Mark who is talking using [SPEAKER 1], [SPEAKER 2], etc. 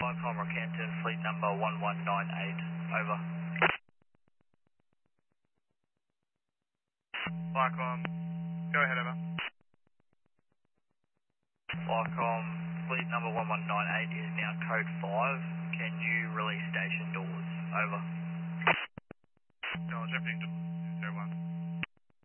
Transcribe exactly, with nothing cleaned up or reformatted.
[SPEAKER 1] Vicom Rockhampton, fleet number one one nine eight, over.
[SPEAKER 2] Vicom, go ahead, over.
[SPEAKER 1] Vicom, fleet number one one nine eight is now code five. Can you release station doors? Over.